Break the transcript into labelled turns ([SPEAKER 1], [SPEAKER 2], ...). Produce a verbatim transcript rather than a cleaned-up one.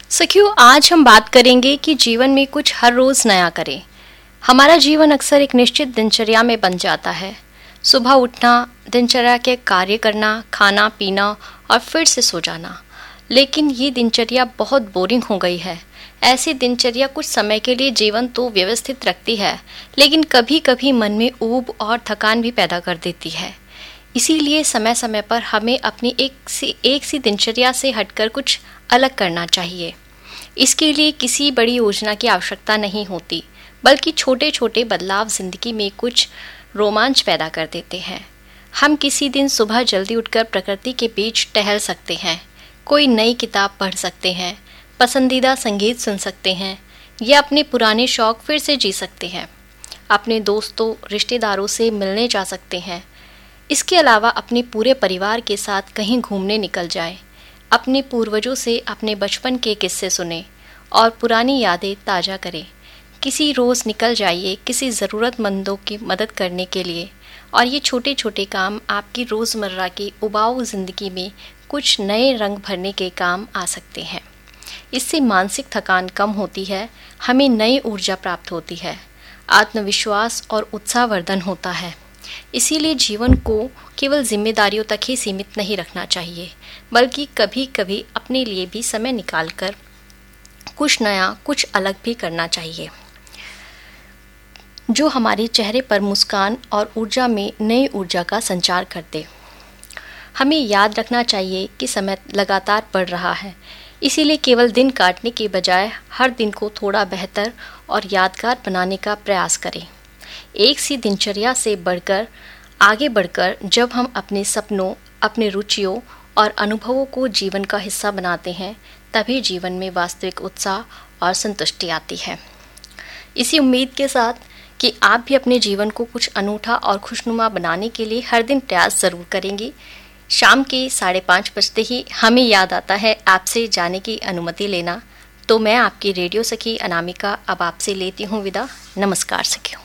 [SPEAKER 1] सखियों, आज हम बात करेंगे कि जीवन में कुछ हर रोज नया करें। हमारा जीवन अक्सर एक निश्चित दिनचर्या में बन जाता है। सुबह उठना, दिनचर्या के कार्य करना, खाना पीना और फिर से सो जाना। लेकिन ये दिनचर्या बहुत बोरिंग हो गई है। ऐसी दिनचर्या कुछ समय के लिए जीवन तो व्यवस्थित रखती है, लेकिन कभी कभी मन में ऊब और थकान भी पैदा कर देती है। इसीलिए समय समय पर हमें अपनी एक सी एक सी दिनचर्या से हटकर कुछ अलग करना चाहिए। इसके लिए किसी बड़ी योजना की आवश्यकता नहीं होती, बल्कि छोटे छोटे बदलाव जिंदगी में कुछ रोमांच पैदा कर देते हैं। हम किसी दिन सुबह जल्दी उठकर प्रकृति के बीच टहल सकते हैं, कोई नई किताब पढ़ सकते हैं, पसंदीदा संगीत सुन सकते हैं या अपने पुराने शौक फिर से जी सकते हैं। अपने दोस्तों, रिश्तेदारों से मिलने जा सकते हैं। इसके अलावा अपने पूरे परिवार के साथ कहीं घूमने निकल जाएं। अपने पूर्वजों से अपने बचपन के किस्से सुने और पुरानी यादें ताज़ा करें। किसी रोज़ निकल जाइए किसी ज़रूरतमंदों की मदद करने के लिए, और ये छोटे छोटे काम आपकी रोज़मर्रा की उबाऊ ज़िंदगी में कुछ नए रंग भरने के काम आ सकते हैं। इससे मानसिक थकान कम होती है, हमें नई ऊर्जा प्राप्त होती है, आत्मविश्वास और उत्साहवर्धन होता है। इसीलिए जीवन को केवल जिम्मेदारियों तक ही सीमित नहीं रखना चाहिए, बल्कि कभी कभी अपने लिए भी समय निकालकर कुछ नया, कुछ अलग भी करना चाहिए, जो हमारे चेहरे पर मुस्कान और ऊर्जा में नई ऊर्जा का संचार कर दे। हमें याद रखना चाहिए कि समय लगातार बढ़ रहा है, इसीलिए केवल दिन काटने के बजाय हर दिन को थोड़ा बेहतर और यादगार बनाने का प्रयास करें। एक सी दिनचर्या से बढ़कर आगे बढ़कर जब हम अपने सपनों, अपने रुचियों और अनुभवों को जीवन का हिस्सा बनाते हैं, तभी जीवन में वास्तविक उत्साह और संतुष्टि आती है। इसी उम्मीद के साथ कि आप भी अपने जीवन को कुछ अनूठा और खुशनुमा बनाने के लिए हर दिन प्रयास ज़रूर करेंगी। शाम के साढ़े पाँच बजते ही हमें याद आता है आपसे जाने की अनुमति लेना। तो मैं आपकी रेडियो सखी अनामिका अब आपसे लेती हूँ विदा। नमस्कार सखियों।